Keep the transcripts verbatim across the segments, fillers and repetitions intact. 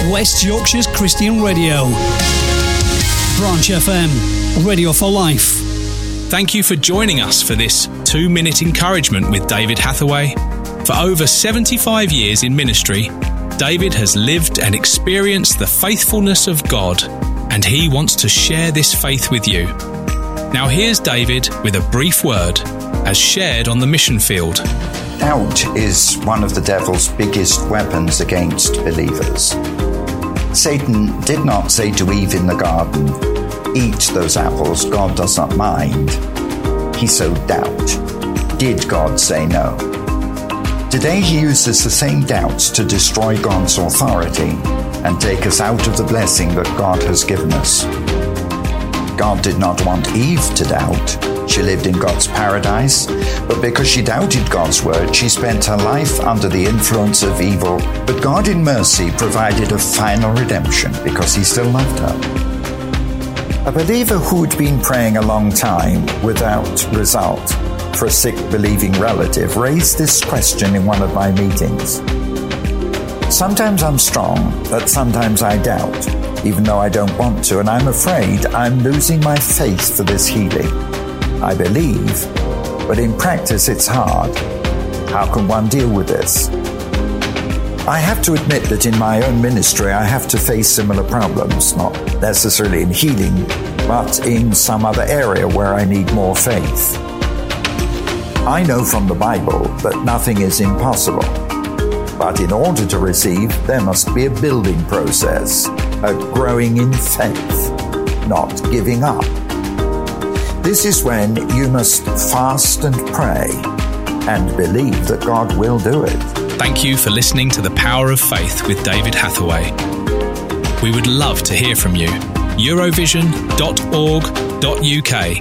West Yorkshire's Christian Radio. Branch F M, radio for life. Thank you for joining us for this two-minute encouragement with David Hathaway. For over seventy-five years in ministry, David has lived and experienced the faithfulness of God, and he wants to share this faith with you. Now here's David with a brief word, as shared on the mission field. Doubt is one of the devil's biggest weapons against believers. Satan did not say to Eve in the garden, "Eat those apples, God does not mind." He sowed doubt. Did God say no? Today he uses the same doubts to destroy God's authority and take us out of the blessing that God has given us. God did not want Eve to doubt. She lived in God's paradise, but because she doubted God's word, she spent her life under the influence of evil. But God in mercy provided a final redemption because he still loved her. A believer who'd been praying a long time without result for a sick believing relative raised this question in one of my meetings. Sometimes I'm strong, but sometimes I doubt, even though I don't want to, and I'm afraid I'm losing my faith for this healing. I believe, but in practice it's hard. How can one deal with this? I have to admit that in my own ministry I have to face similar problems, not necessarily in healing, but in some other area where I need more faith. I know from the Bible that nothing is impossible, but in order to receive, there must be a building process, a growing in faith, not giving up. This is when you must fast and pray and believe that God will do it. Thank you for listening to The Power of Faith with David Hathaway. We would love to hear from you. eurovision dot org dot U K.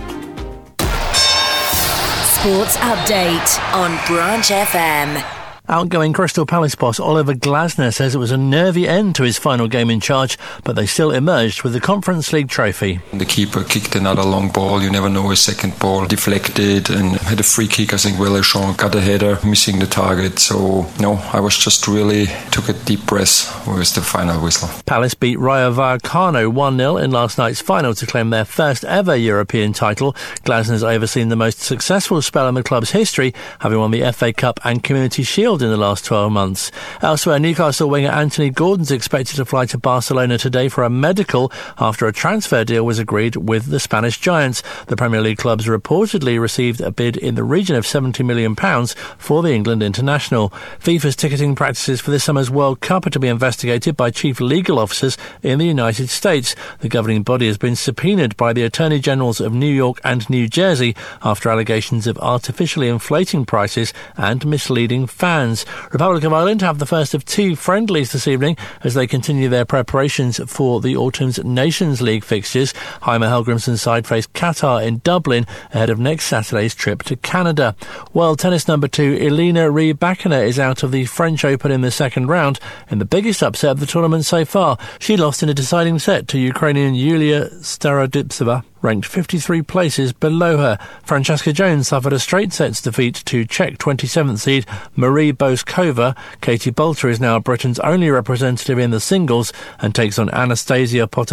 Sports Update on Branch F M. Outgoing Crystal Palace boss Oliver Glasner says it was a nervy end to his final game in charge, but they still emerged with the Conference League trophy. The keeper kicked another long ball, you never know, a second ball deflected, and had a free kick. I think Wellachon got a header, missing the target. So, no, I was just really took a deep breath with the final whistle. Palace beat Rayo Vallecano one nil in last night's final to claim their first ever European title. Glasner's overseen the most successful spell in the club's history, having won the F A Cup and Community Shield in the last twelve months. Elsewhere, Newcastle winger Anthony Gordon's expected to fly to Barcelona today for a medical after a transfer deal was agreed with the Spanish Giants. The Premier League clubs reportedly received a bid in the region of seventy million pounds for the England international. FIFA's ticketing practices for this summer's World Cup are to be investigated by chief legal officers in the United States. The governing body has been subpoenaed by the Attorney Generals of New York and New Jersey after allegations of artificially inflating prices and misleading fans. Republic of Ireland have the first of two friendlies this evening as they continue their preparations for the autumn's Nations League fixtures. Jaime Helgrimsson's side face Qatar in Dublin ahead of next Saturday's trip to Canada. World tennis number two Elena Rybakina is out of the French Open in the second round in the biggest upset of the tournament so far. She lost in a deciding set to Ukrainian Yulia Starodubtseva, ranked fifty-three places below her. Francesca Jones suffered a straight sets defeat to Czech twenty-seventh seed Marie Boskova. Katie Bolter is now Britain's only representative in the singles and takes on Anastasia Potapova